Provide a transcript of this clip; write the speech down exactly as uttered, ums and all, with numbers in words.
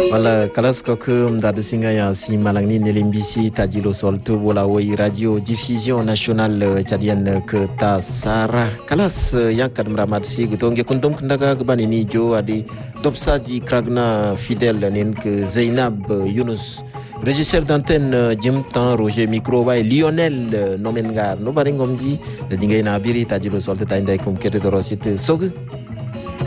Wala kalas ko kum da singa ya si malangni nelimbisi tajilo soltu wala wai radio diffusion nationale chadian ke tasara kalas yang kad meramat si gutonge kuntum kendaga gebani ni jo adi topsaji kragna fidèle nen ke Zainab Yunus régisseur d'antenne Jimtan Roger Micro way Lionel Nomengar no baringomji de jingay na biri tajilo soltu tainday kum kete dorosit sog